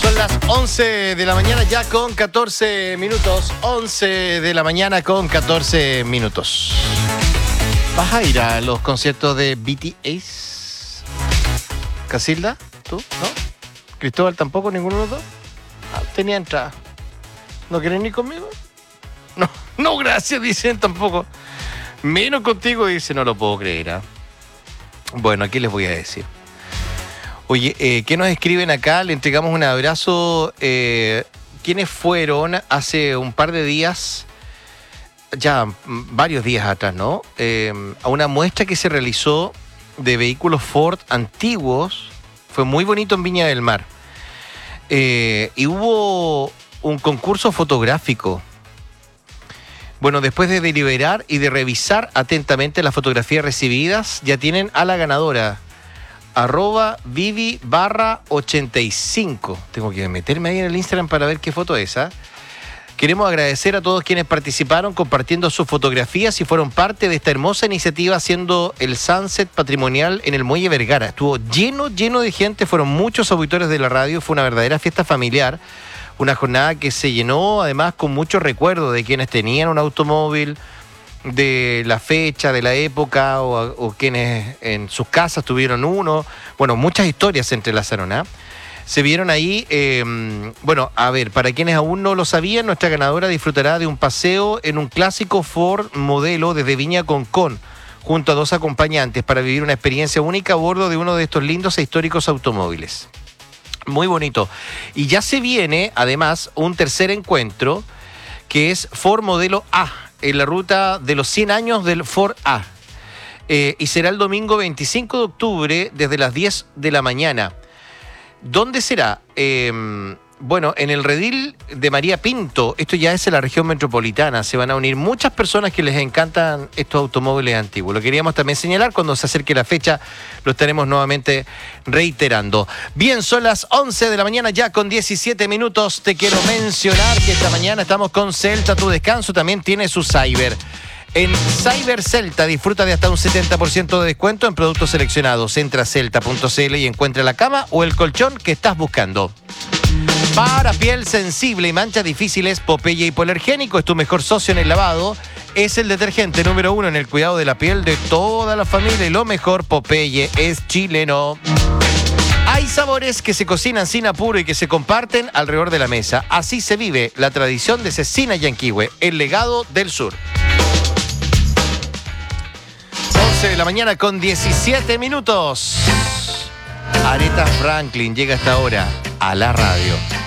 Son las 11 de la mañana ya con 14 minutos. 11 de la mañana con 14 minutos. ¿Vas a ir a los conciertos de BTS? ¿Casilda? ¿Tú? ¿No? ¿Cristóbal tampoco? ¿Ninguno de los dos? Tenía entrada. ¿No quieren ir conmigo? No, gracias, dicen tampoco. Menos contigo, dice, no lo puedo creer. ¿Eh? Bueno, aquí les voy a decir. Oye, ¿qué nos escriben acá? Le entregamos un abrazo. ¿Quiénes fueron hace un par de días, ya varios días atrás, ¿no? A una muestra que se realizó de vehículos Ford antiguos. Fue muy bonito en Viña del Mar. Y hubo un concurso fotográfico. Bueno, después de deliberar y de revisar atentamente las fotografías recibidas, ya tienen a la ganadora. @Vivi_85. Tengo que meterme ahí en el Instagram para ver qué foto es esa. Queremos agradecer a todos quienes participaron compartiendo sus fotografías y fueron parte de esta hermosa iniciativa haciendo el Sunset Patrimonial en el Muelle Vergara. Estuvo lleno de gente, fueron muchos auditores de la radio, fue una verdadera fiesta familiar. Una jornada que se llenó además con muchos recuerdos de quienes tenían un automóvil, de la fecha, de la época o quienes en sus casas tuvieron uno. Bueno, muchas historias se entrelazaron, ¿eh? Se vieron ahí, bueno, a ver, para quienes aún no lo sabían, nuestra ganadora disfrutará de un paseo en un clásico Ford modelo desde Viña Concón, junto a 2 acompañantes para vivir una experiencia única a bordo de uno de estos lindos e históricos automóviles. Muy bonito. Y ya se viene, además, un tercer encuentro, que es Ford Modelo A, en la ruta de los 100 años del Ford A. Y será el domingo 25 de octubre desde las 10 de la mañana. ¿Dónde será? Bueno, en el redil de María Pinto. Esto ya es en la región metropolitana. Se van a unir muchas personas que les encantan estos automóviles antiguos. Lo queríamos también señalar. Cuando se acerque la fecha lo estaremos nuevamente reiterando. Bien, son las 11 de la mañana ya con 17 minutos. Te quiero mencionar que esta mañana estamos con Celta. Tu descanso también tiene su cyber. En Cyber Celta disfruta de hasta un 70% de descuento en productos seleccionados. Entra a celta.cl y encuentra la cama o el colchón que estás buscando. Para piel sensible y manchas difíciles, Popeye Hipoalergénico es tu mejor socio en el lavado. Es el detergente número 1 en el cuidado de la piel de toda la familia. Y lo mejor, Popeye es chileno. Hay sabores que se cocinan sin apuro y que se comparten alrededor de la mesa. Así se vive la tradición de Cecina Yanquihue, el legado del sur. 11 de la mañana con 17 minutos. Aretha Franklin llega a esta hora a la radio.